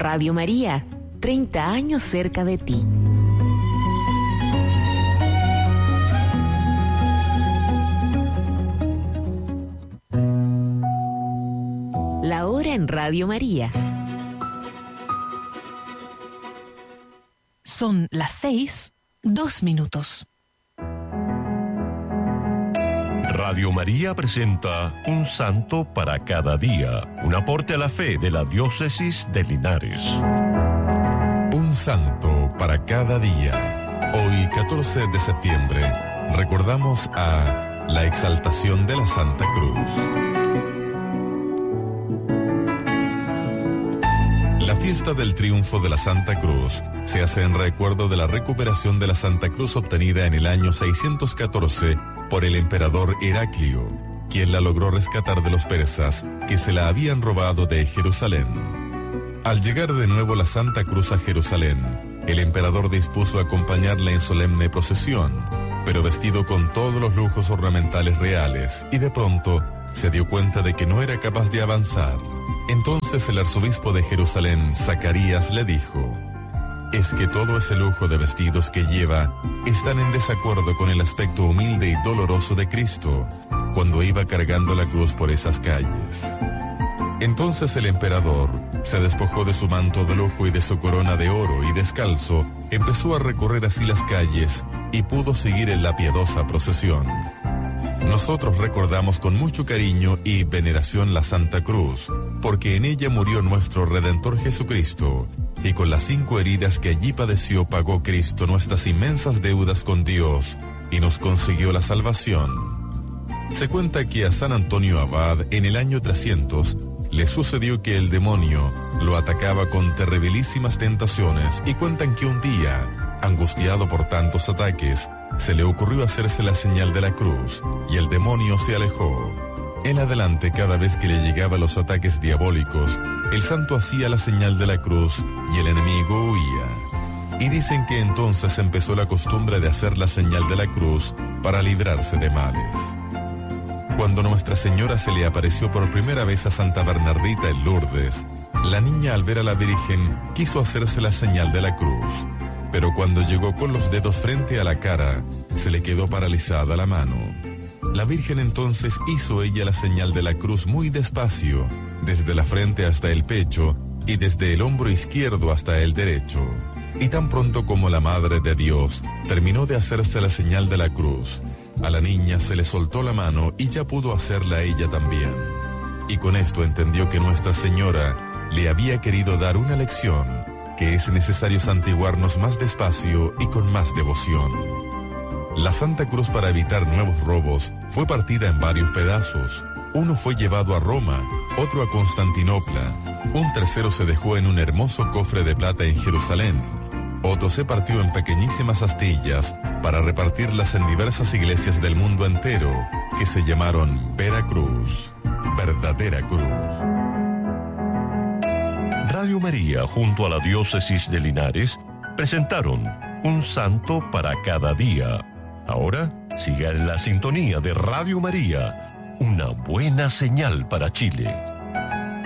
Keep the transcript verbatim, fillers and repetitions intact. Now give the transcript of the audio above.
Radio María, treinta años cerca de ti. La hora en Radio María. Son las seis, dos minutos. Radio María presenta Un Santo para cada día, un aporte a la fe de la Diócesis de Linares. Un Santo para cada día. Hoy, catorce de septiembre, recordamos a la exaltación de la Santa Cruz. La fiesta del triunfo de la Santa Cruz se hace en recuerdo de la recuperación de la Santa Cruz obtenida en el año seiscientos catorce por el emperador Heraclio, quien la logró rescatar de los persas que se la habían robado de Jerusalén. Al llegar de nuevo la Santa Cruz a Jerusalén, el emperador dispuso acompañarla en solemne procesión, pero vestido con todos los lujos ornamentales reales, y de pronto se dio cuenta de que no era capaz de avanzar. Entonces el arzobispo de Jerusalén, Zacarías, le dijo: es que todo ese lujo de vestidos que lleva están en desacuerdo con el aspecto humilde y doloroso de Cristo cuando iba cargando la cruz por esas calles. Entonces el emperador se despojó de su manto de lujo y de su corona de oro y descalzo empezó a recorrer así las calles y pudo seguir en la piadosa procesión. Nosotros recordamos con mucho cariño y veneración la Santa Cruz, porque en ella murió nuestro Redentor Jesucristo, y con las cinco heridas que allí padeció pagó Cristo nuestras inmensas deudas con Dios y nos consiguió la salvación. Se cuenta que a San Antonio Abad en el año trescientos le sucedió que el demonio lo atacaba con terribilísimas tentaciones y cuentan que un día, angustiado por tantos ataques, se le ocurrió hacerse la señal de la cruz y el demonio se alejó. En adelante, cada vez que le llegaban los ataques diabólicos, el santo hacía la señal de la cruz y el enemigo huía. Y dicen que entonces empezó la costumbre de hacer la señal de la cruz para librarse de males. Cuando Nuestra Señora se le apareció por primera vez a Santa Bernardita en Lourdes, la niña al ver a la Virgen quiso hacerse la señal de la cruz, pero cuando llegó con los dedos frente a la cara, se le quedó paralizada la mano. La Virgen entonces hizo ella la señal de la cruz muy despacio, desde la frente hasta el pecho y desde el hombro izquierdo hasta el derecho. Y tan pronto como la Madre de Dios terminó de hacerse la señal de la cruz, a la niña se le soltó la mano y ya pudo hacerla ella también. Y con esto entendió que Nuestra Señora le había querido dar una lección, que es necesario santiguarnos más despacio y con más devoción. La Santa Cruz, para evitar nuevos robos, fue partida en varios pedazos. Uno fue llevado a Roma, otro a Constantinopla, un tercero se dejó en un hermoso cofre de plata en Jerusalén, otro se partió en pequeñísimas astillas para repartirlas en diversas iglesias del mundo entero, que se llamaron Vera Cruz, verdadera cruz. Radio María, junto a la Diócesis de Linares, presentaron Un Santo para cada día. Ahora, siga en la sintonía de Radio María, una buena señal para Chile.